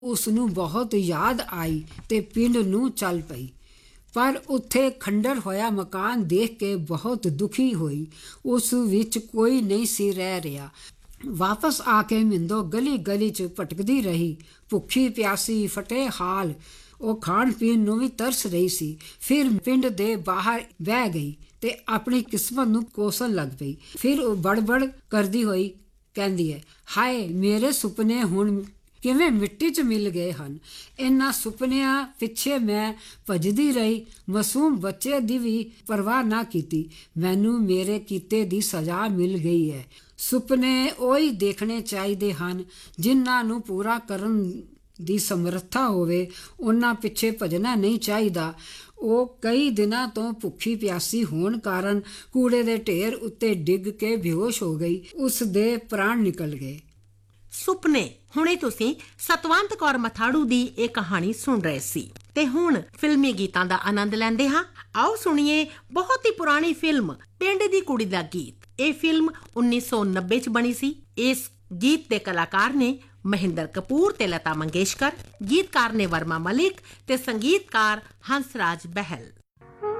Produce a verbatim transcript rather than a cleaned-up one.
ਉਸਨੂੰ ਬਹੁਤ ਯਾਦ ਆਈ ਤੇ ਪਿੰਡ ਨੂੰ ਚੱਲ ਪਈ। ਪਰ ਉੱਥੇ ਖੰਡਰ ਹੋਇਆ ਮਕਾਨ ਦੇਖ ਕੇ ਬਹੁਤ ਦੁਖੀ ਹੋਈ। ਉਸ ਵਿੱਚ ਕੋਈ ਨਹੀਂ ਸੀ ਰਹਿ ਰਿਹਾ। ਵਾਪਸ ਆ ਕੇ ਮਿੰਦੋ ਗਲੀ ਗਲੀ 'ਚ ਭਟਕਦੀ ਰਹੀ, ਭੁੱਖੀ ਪਿਆਸੀ ਫਟੇ ਹਾਲ। ਉਹ ਖਾਣ ਪੀਣ ਨੂੰ ਵੀ ਤਰਸ ਰਹੀ ਸੀ। ਫਿਰ ਪਿੰਡ ਦੇ ਬਾਹਰ ਬਹਿ ਗਈ ਤੇ ਆਪਣੀ ਕਿਸਮਤ ਨੂੰ ਕੋਸਣ ਲੱਗ ਪਈ। ਫਿਰ ਉਹ ਬੜਬੜ ਕਰਦੀ ਹੋਈ ਕਹਿੰਦੀ ਹੈ, ਹਾਏ ਮੇਰੇ ਸੁਪਨੇ ਹੁਣ ਕਿਵੇਂ ਮਿੱਟੀ 'ਚ ਮਿਲ ਗਏ ਹਨ। ਇਹਨਾਂ ਸੁਪਨਿਆਂ ਪਿੱਛੇ ਮੈਂ ਭੱਜਦੀ ਰਹੀ, ਮਾਸੂਮ ਬੱਚੇ ਦੀ ਵੀ ਪਰਵਾਹ ਨਾ ਕੀਤੀ। ਮੈਨੂੰ ਮੇਰੇ ਕੀਤੇ ਦੀ ਸਜ਼ਾ ਮਿਲ ਗਈ ਹੈ। ਸੁਪਨੇ ਉਹੀ ਦੇਖਣੇ ਚਾਹੀਦੇ ਹਨ ਜਿਨ੍ਹਾਂ ਨੂੰ ਪੂਰਾ ਕਰਨ ਦੀ ਸਮਰੱਥਾ ਹੋਵੇ। ਉਹਨਾਂ ਪਿੱਛੇ ਭੱਜਣਾ ਨਹੀਂ ਚਾਹੀਦਾ। ਉਹ ਕਈ ਦਿਨਾਂ ਤੋਂ ਭੁੱਖੀ ਪਿਆਸੀ ਹੋਣ ਕਾਰਨ ਕੂੜੇ ਦੇ ਢੇਰ ਉੱਤੇ ਡਿੱਗ ਕੇ ਬੇਹੋਸ਼ ਹੋ ਗਈ। ਉਸ ਦੇ ਪ੍ਰਾਣ ਨਿਕਲ ਗਏ। ਸੁਪਨੇ। ਹੁਣੇ ਤੁਸੀਂ ਸਤਵੰਤ ਕੌਰ ਮਥਾੜੂ ਦੀ ਇਹ ਕਹਾਣੀ ਸੁਣ ਰਹੇ ਸੀ ਤੇ ਹੁਣ ਫਿਲਮੀ ਗੀਤਾਂ ਦਾ ਆਨੰਦ ਲੈਂਦੇ ਹਾਂ। ਆਓ ਸੁਣੀਏ ਬਹੁਤ ਹੀ ਪੁਰਾਣੀ ਫਿਲਮ ਪਿੰਡ ਦੀ ਕੁੜੀ ਦਾ ਗੀਤ। ਇਹ ਫਿਲਮ ਉੱਨੀ ਸੌ ਨੱਬੇ 'ਚ ਬਣੀ ਸੀ। ਇਸ ਗੀਤ ਦੇ ਕਲਾਕਾਰ ਨੇ ਮਹਿੰਦਰ ਕਪੂਰ ਤੇ ਲਤਾ ਮੰਗੇਸ਼ਕਰ, ਗੀਤਕਾਰ ਨੇ ਵਰਮਾ ਮਲਿਕ ਤੇ ਸੰਗੀਤਕਾਰ ਹੰਸਰਾਜ ਬਹਿਲ।